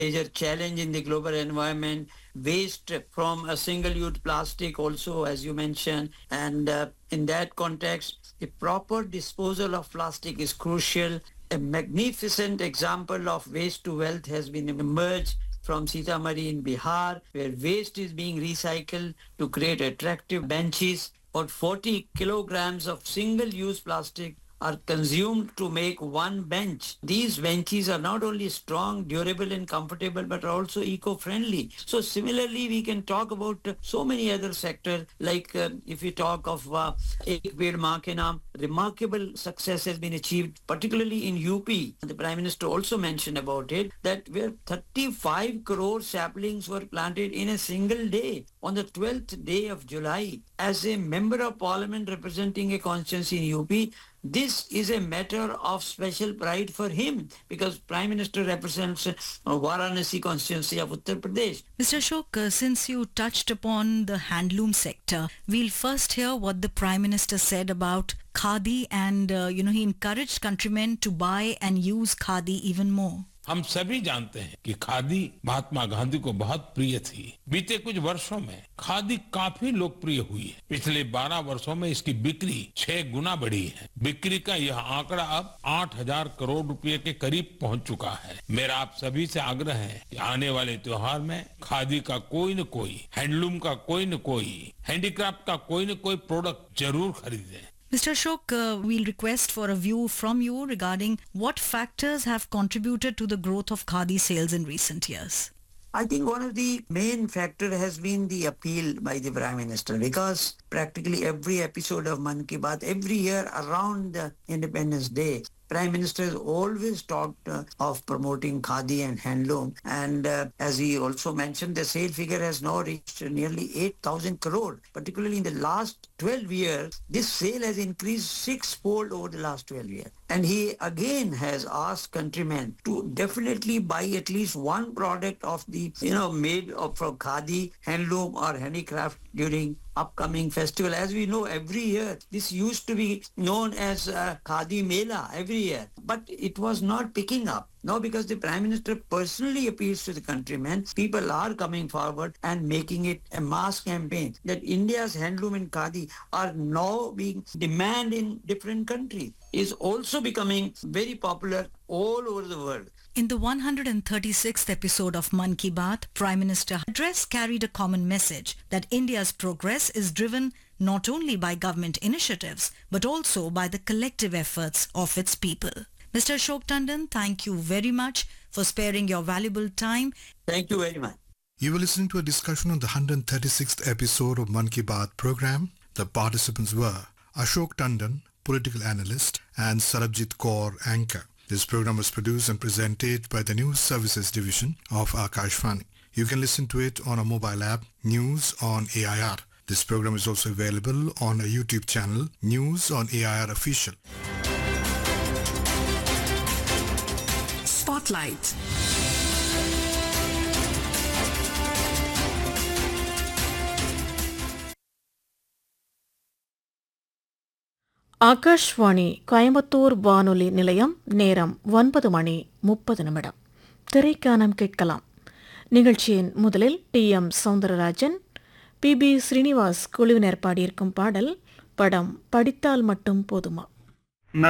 major challenge in the global environment. Waste from a single-use plastic also, as you mentioned. And in that context, the proper disposal of plastic is crucial. A magnificent example of waste to wealth has been emerged from Sitamarhi in Bihar, where waste is being recycled to create attractive benches. About 40 kilograms of single-use plastic are consumed to make one bench. These benches are not only strong, durable and comfortable, but are also eco-friendly. So similarly, we can talk about so many other sectors, like if we talk of Ek Ped Maa Ke Naam, remarkable success has been achieved, particularly in UP. The Prime Minister also mentioned about it, that where 35 crore saplings were planted in a single day on the 12th day of July. As a member of parliament representing a constituency in UP, this is a matter of special pride for him because Prime Minister represents Varanasi constituency of Uttar Pradesh. Mr. Ashok, since you touched upon the handloom sector, we'll first hear what the Prime Minister said about Khadi and, he encouraged countrymen to buy and use Khadi even more. हम सभी जानते हैं कि खादी महात्मा गांधी को बहुत प्रिय थी। बीते कुछ वर्षों में खादी काफी लोकप्रिय हुई है। पिछले 12 वर्षों में इसकी बिक्री 6 गुना बढ़ी है। बिक्री का यह आंकड़ा अब 8,000 करोड़ रुपए के करीब पहुंच चुका है। मेरा आप सभी से आग्रह है कि आने वाले त्योहार में खादी का कोई न कोई, हैंडलूम का कोई न कोई, हैंडीक्राफ्ट का कोई न कोई प्रोडक्ट जरूर खरीदें। Mr. Ashok, we'll request for a view from you regarding what factors have contributed to the growth of Khadi sales in recent years. I think one of the main factor has been the appeal by the Prime Minister because practically every episode of Man Ki Baat, every year around the Independence Day, Prime Minister has always talked of promoting Khadi and handloom. And as he also mentioned, the sale figure has now reached nearly 8,000 crore. Particularly in the last 12 years, this sale has increased six-fold over the last 12 years. And he again has asked countrymen to definitely buy at least one product of the, made of from Khadi, handloom or handicraft during upcoming festival. As we know, every year, this used to be known as Khadi Mela every year, but it was not picking up. Now, because the Prime Minister personally appeals to the countrymen, people are coming forward and making it a mass campaign that India's handloom and Khadi are now being demanded in different countries. Is also becoming very popular all over the world. In the 136th episode of Man Ki Baat, Prime Minister's address carried a common message that India's progress is driven not only by government initiatives, but also by the collective efforts of its people. Mr. Ashok Tandon, thank you very much for sparing your valuable time. Thank you very much. You were listening to a discussion on the 136th episode of Man Ki Baat program. The participants were Ashok Tandon, political analyst, and Sarabjit Kaur, anchor. This program was produced and presented by the News Services Division of Akashvani. You can listen to it on a mobile app, News on AIR. This program is also available on a YouTube channel, News on AIR Official. Spotlight. Akashvani Coimbatore வானொலி நிலையம். நேரம் 9:30. திரைக்கானம் கேட்கலாம். நிகழ்ச்சியின் முதலில் TM. Soundararajan, BB. Srinivas குழுவினர் பாடியிருக்கும் பாடல். படம் படித்தால் மட்டும் போதுமா.